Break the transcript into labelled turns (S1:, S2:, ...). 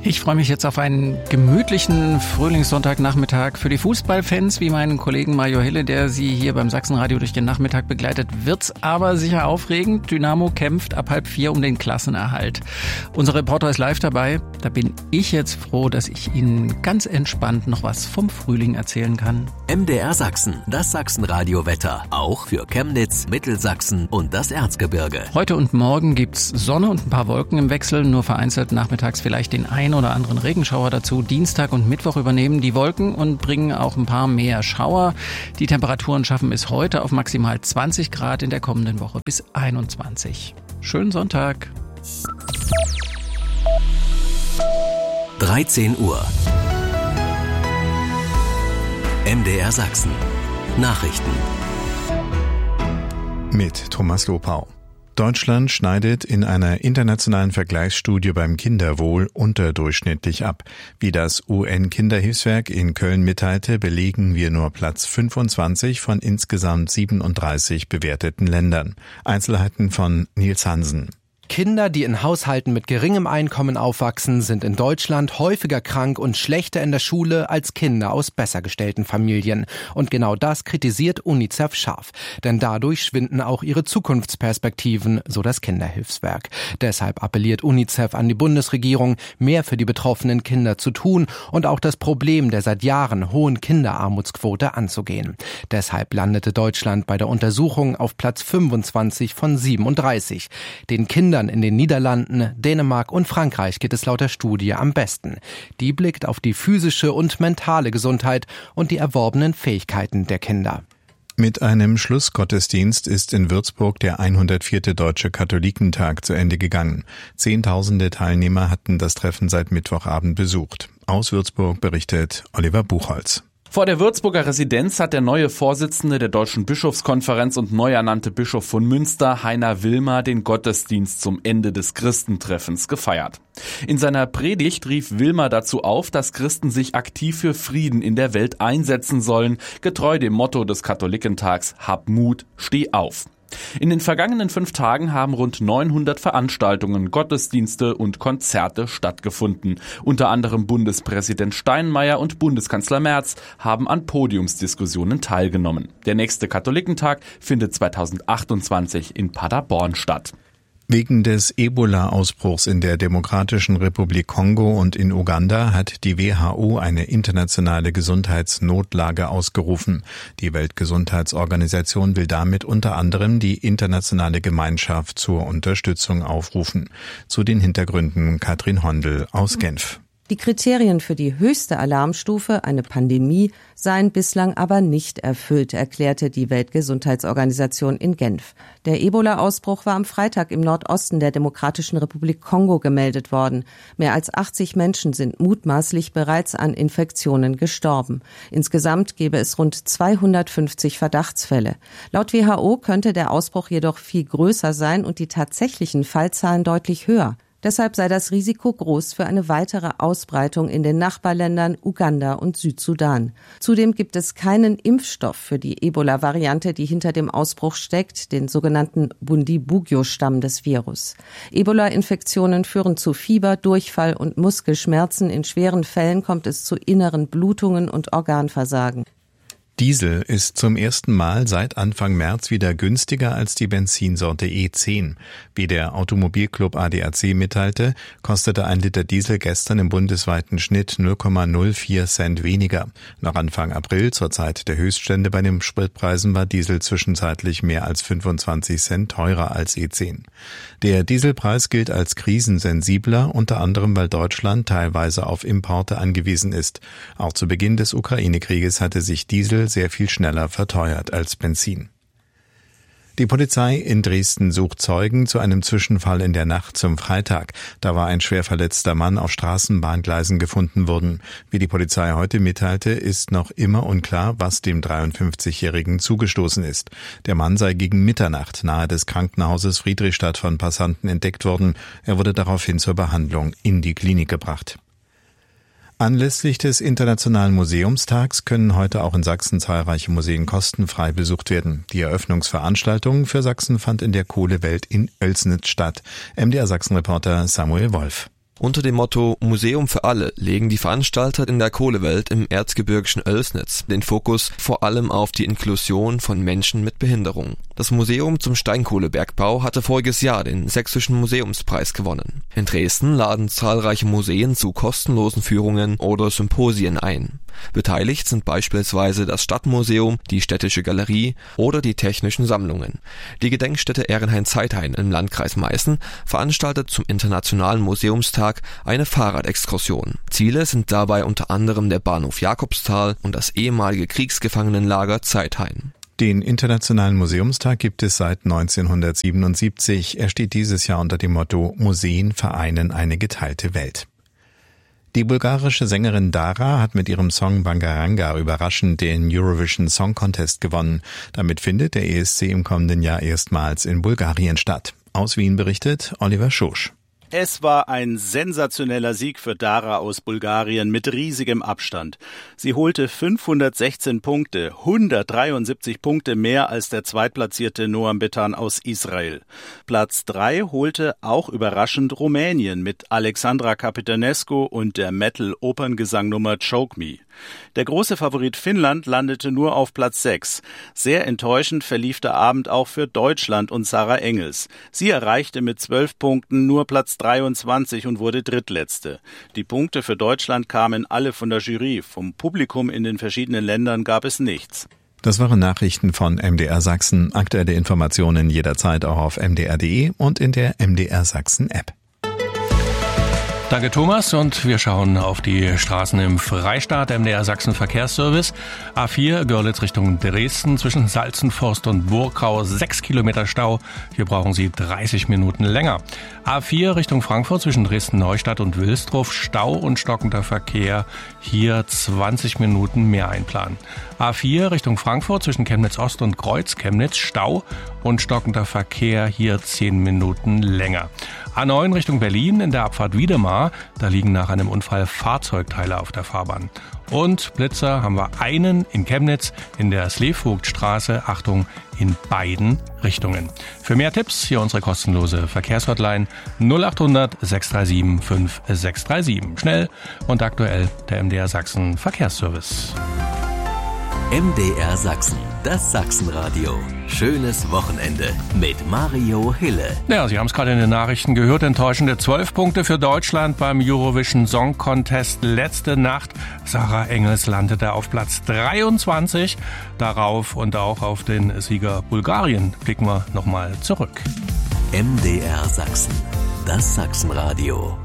S1: Ich freue mich jetzt auf einen gemütlichen Frühlingssonntagnachmittag. Für die Fußballfans wie meinen Kollegen Mario Hille, der Sie hier beim Sachsenradio durch den Nachmittag begleitet, wird's aber sicher aufregend. Dynamo kämpft ab 3:30 um den Klassenerhalt. Unser Reporter ist live dabei. Da bin ich jetzt froh, dass ich Ihnen ganz entspannt noch was vom Frühling erzählen kann.
S2: MDR Sachsen, das Sachsenradio-Wetter. Auch für Chemnitz, Mittelsachsen und das Erzgebirge.
S1: Heute und morgen gibt's Sonne und ein paar Wolken im Wechsel. Nur vereinzelt nachmittags vielleicht den ein oder anderen Regenschauer dazu. Dienstag und Mittwoch übernehmen die Wolken und bringen auch ein paar mehr Schauer. Die Temperaturen schaffen es heute auf maximal 20 Grad, in der kommenden Woche bis 21. Schönen Sonntag.
S2: 13 Uhr. MDR Sachsen. Nachrichten.
S3: Mit Thomas Lopau. Deutschland schneidet in einer internationalen Vergleichsstudie beim Kinderwohl unterdurchschnittlich ab. Wie das UN-Kinderhilfswerk in Köln mitteilte, belegen wir nur Platz 25 von insgesamt 37 bewerteten Ländern. Einzelheiten von Nils Hansen.
S4: Kinder, die in Haushalten mit geringem Einkommen aufwachsen, sind in Deutschland häufiger krank und schlechter in der Schule als Kinder aus besser gestellten Familien. Und genau das kritisiert UNICEF scharf. Denn dadurch schwinden auch ihre Zukunftsperspektiven, so das Kinderhilfswerk. Deshalb appelliert UNICEF an die Bundesregierung, mehr für die betroffenen Kinder zu tun und auch das Problem der seit Jahren hohen Kinderarmutsquote anzugehen. Deshalb landete Deutschland bei der Untersuchung auf Platz 25 von 37. Den Kindern in den Niederlanden, Dänemark und Frankreich geht es laut der Studie am besten. Die blickt auf die physische und mentale Gesundheit und die erworbenen Fähigkeiten der Kinder.
S3: Mit einem Schlussgottesdienst ist in Würzburg der 104. Deutsche Katholikentag zu Ende gegangen. Zehntausende Teilnehmer hatten das Treffen seit Mittwochabend besucht. Aus Würzburg berichtet Oliver Buchholz.
S5: Vor der Würzburger Residenz hat der neue Vorsitzende der Deutschen Bischofskonferenz und neu ernannte Bischof von Münster, Heiner Wilmer, den Gottesdienst zum Ende des Christentreffens gefeiert. In seiner Predigt rief Wilmer dazu auf, dass Christen sich aktiv für Frieden in der Welt einsetzen sollen, getreu dem Motto des Katholikentags: Hab Mut, steh auf. In den vergangenen 5 Tagen haben rund 900 Veranstaltungen, Gottesdienste und Konzerte stattgefunden. Unter anderem Bundespräsident Steinmeier und Bundeskanzler Merz haben an Podiumsdiskussionen teilgenommen. Der nächste Katholikentag findet 2028 in Paderborn statt.
S3: Wegen des Ebola-Ausbruchs in der Demokratischen Republik Kongo und in Uganda hat die WHO eine internationale Gesundheitsnotlage ausgerufen. Die Weltgesundheitsorganisation will damit unter anderem die internationale Gemeinschaft zur Unterstützung aufrufen. Zu den Hintergründen Katrin Hondel aus Genf.
S6: Die Kriterien für die höchste Alarmstufe, eine Pandemie, seien bislang aber nicht erfüllt, erklärte die Weltgesundheitsorganisation in Genf. Der Ebola-Ausbruch war am Freitag im Nordosten der Demokratischen Republik Kongo gemeldet worden. Mehr als 80 Menschen sind mutmaßlich bereits an Infektionen gestorben. Insgesamt gäbe es rund 250 Verdachtsfälle. Laut WHO könnte der Ausbruch jedoch viel größer sein und die tatsächlichen Fallzahlen deutlich höher. Deshalb sei das Risiko groß für eine weitere Ausbreitung in den Nachbarländern Uganda und Südsudan. Zudem gibt es keinen Impfstoff für die Ebola-Variante, die hinter dem Ausbruch steckt, den sogenannten Bundibugyo-Stamm des Virus. Ebola-Infektionen führen zu Fieber, Durchfall und Muskelschmerzen. In schweren Fällen kommt es zu inneren Blutungen und Organversagen.
S3: Diesel ist zum ersten Mal seit Anfang März wieder günstiger als die Benzinsorte E10. Wie der Automobilclub ADAC mitteilte, kostete ein Liter Diesel gestern im bundesweiten Schnitt 0,04 Cent weniger. Nach Anfang April, zur Zeit der Höchststände bei den Spritpreisen, war Diesel zwischenzeitlich mehr als 25 Cent teurer als E10. Der Dieselpreis gilt als krisensensibler, unter anderem weil Deutschland teilweise auf Importe angewiesen ist. Auch zu Beginn des Ukraine-Krieges hatte sich Diesel sehr viel schneller verteuert als Benzin. Die Polizei in Dresden sucht Zeugen zu einem Zwischenfall in der Nacht zum Freitag. Da war ein schwer verletzter Mann auf Straßenbahngleisen gefunden worden. Wie die Polizei heute mitteilte, ist noch immer unklar, was dem 53-Jährigen zugestoßen ist. Der Mann sei gegen Mitternacht nahe des Krankenhauses Friedrichstadt von Passanten entdeckt worden. Er wurde daraufhin zur Behandlung in die Klinik gebracht. Anlässlich des Internationalen Museumstags können heute auch in Sachsen zahlreiche Museen kostenfrei besucht werden. Die Eröffnungsveranstaltung für Sachsen fand in der Kohlewelt in Oelsnitz statt. MDR Sachsen-Reporter Samuel Wolf.
S7: Unter dem Motto Museum für alle legen die Veranstalter in der Kohlewelt im erzgebirgischen Oelsnitz den Fokus vor allem auf die Inklusion von Menschen mit Behinderung. Das Museum zum Steinkohlebergbau hatte voriges Jahr den Sächsischen Museumspreis gewonnen. In Dresden laden zahlreiche Museen zu kostenlosen Führungen oder Symposien ein. Beteiligt sind beispielsweise das Stadtmuseum, die Städtische Galerie oder die Technischen Sammlungen. Die Gedenkstätte Ehrenhain-Zeithain im Landkreis Meißen veranstaltet zum Internationalen Museumstag eine Fahrradexkursion. Ziele sind dabei unter anderem der Bahnhof Jakobsthal und das ehemalige Kriegsgefangenenlager Zeithain.
S3: Den Internationalen Museumstag gibt es seit 1977. Er steht dieses Jahr unter dem Motto Museen vereinen eine geteilte Welt. Die bulgarische Sängerin Dara hat mit ihrem Song Bangaranga überraschend den Eurovision Song Contest gewonnen. Damit findet der ESC im kommenden Jahr erstmals in Bulgarien statt. Aus Wien berichtet Oliver Schosch.
S8: Es war ein sensationeller Sieg für Dara aus Bulgarien mit riesigem Abstand. Sie holte 516 Punkte, 173 Punkte mehr als der zweitplatzierte Noam Betan aus Israel. Platz 3 holte auch überraschend Rumänien mit Alexandra Capitanescu und der Metal-Operngesangnummer Choke Me. Der große Favorit Finnland landete nur auf Platz 6. Sehr enttäuschend verlief der Abend auch für Deutschland und Sarah Engels. Sie erreichte mit 12 Punkten nur Platz 23 und wurde Drittletzte. Die Punkte für Deutschland kamen alle von der Jury. Vom Publikum in den verschiedenen Ländern gab es nichts.
S3: Das waren Nachrichten von MDR Sachsen. Aktuelle Informationen jederzeit auch auf mdr.de und in der MDR Sachsen App.
S9: Danke Thomas und wir schauen auf die Straßen im Freistaat. MDR Sachsen Verkehrsservice. A4 Görlitz Richtung Dresden zwischen Salzenforst und Burgau 6 Kilometer Stau. Hier brauchen Sie 30 Minuten länger. A4 Richtung Frankfurt zwischen Dresden-Neustadt und Wilsdruff Stau und stockender Verkehr. Hier 20 Minuten mehr einplanen. A4 Richtung Frankfurt zwischen Chemnitz Ost und Kreuz-Chemnitz Stau und stockender Verkehr. Hier 10 Minuten länger. A9 Richtung Berlin in der Abfahrt Wiedemar. Da liegen nach einem Unfall Fahrzeugteile auf der Fahrbahn. Und Blitzer haben wir einen in Chemnitz in der Sleevogtstraße. Achtung, in beiden Richtungen. Für mehr Tipps hier unsere kostenlose Verkehrshotline 0800 637 5637. Schnell und aktuell der MDR Sachsen Verkehrsservice.
S2: MDR Sachsen, das Sachsenradio. Schönes Wochenende mit Mario Hille.
S9: Ja, Sie haben es gerade in den Nachrichten gehört. Enttäuschende 12 Punkte für Deutschland beim Eurovision Song Contest letzte Nacht. Sarah Engels landete auf Platz 23. Darauf und auch auf den Sieger Bulgarien blicken wir nochmal zurück.
S2: MDR Sachsen, das Sachsenradio.